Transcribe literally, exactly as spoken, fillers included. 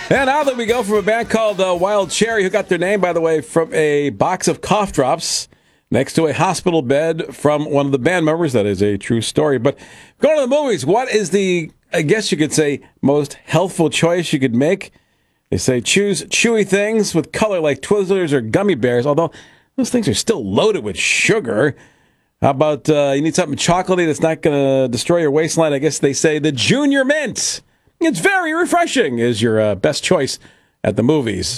And now that we go from a band called uh, Wild Cherry, who got their name, by the way, from a box of cough drops next to a hospital bed from one of the band members. That is a true story. But going to the movies, what is the, I guess you could say, most healthful choice you could make? They say choose chewy things with color like Twizzlers or gummy bears, although those things are still loaded with sugar. How about uh, you need something chocolatey that's not going to destroy your waistline? I guess they say the Junior Mint. It's very refreshing is your uh, best choice at the movies.